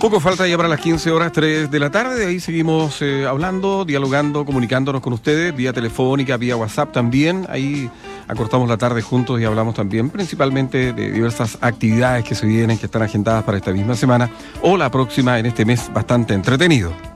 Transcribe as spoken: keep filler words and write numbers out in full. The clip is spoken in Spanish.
Poco falta ya para las quince horas, tres de la tarde. De ahí seguimos eh, hablando, dialogando, comunicándonos con ustedes, vía telefónica, vía WhatsApp también. Ahí acortamos la tarde juntos y hablamos también principalmente de diversas actividades que se vienen, que están agendadas para esta misma semana o la próxima en este mes bastante entretenido.